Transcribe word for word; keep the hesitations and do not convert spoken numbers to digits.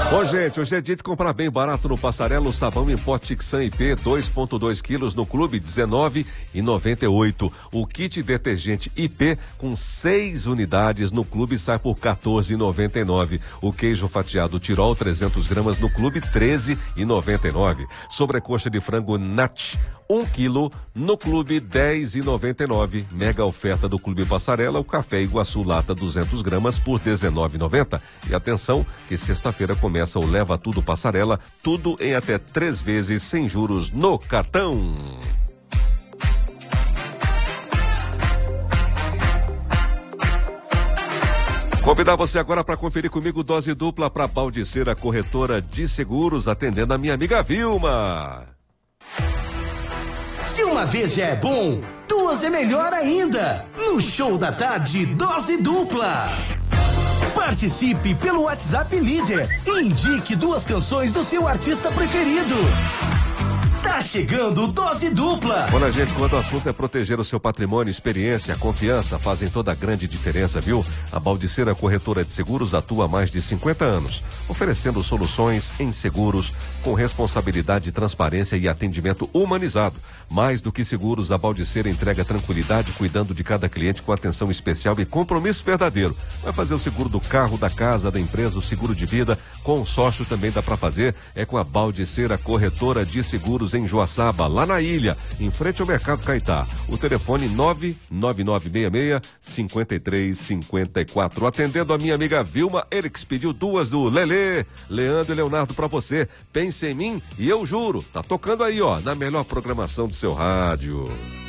Bom, gente, hoje é dia de comprar bem barato no Passarela. O sabão em pó Tixan I P, dois vírgula dois quilos no Clube, dezenove reais e noventa e oito centavos. O kit detergente I P com seis unidades no Clube sai por quatorze reais e noventa e nove centavos. O queijo fatiado Tirol, trezentas gramas no Clube, treze reais e noventa e nove centavos. Sobrecoxa de frango Nat, um quilo no Clube, dez reais e noventa e nove centavos. Mega oferta do Clube Passarela, o café Iguaçu lata duzentas gramas por dezenove reais e noventa centavos. E atenção que sexta-feira começa o Leva Tudo Passarela, tudo em até três vezes sem juros no cartão. Convidar você agora para conferir comigo dose dupla para Baldiceira Corretora de Seguros, atendendo a minha amiga Vilma. Se uma vez já é bom, duas é melhor ainda. No Show da Tarde, dose dupla. Participe pelo WhatsApp Líder e indique duas canções do seu artista preferido. Tá chegando Dose Dupla. Olha, gente, quando o assunto é proteger o seu patrimônio, experiência, confiança fazem toda a grande diferença, viu? A Baldiceira Corretora de Seguros atua há mais de cinquenta anos, oferecendo soluções em seguros com responsabilidade, transparência e atendimento humanizado. Mais do que seguros, a Baldiceira entrega tranquilidade, cuidando de cada cliente com atenção especial e compromisso verdadeiro. Vai fazer o seguro do carro, da casa, da empresa, o seguro de vida, consórcio também dá para fazer. É com a Baldiceira Corretora de Seguros em Joaçaba, lá na ilha, em frente ao Mercado Caetá. O telefone nove nove nove seis seis, cinco três cinco quatro. Atendendo a minha amiga Vilma, ele que pediu duas do Lelê, Leandro e Leonardo para você. Pense em mim e eu juro, tá tocando aí, ó, na melhor programação do seu rádio.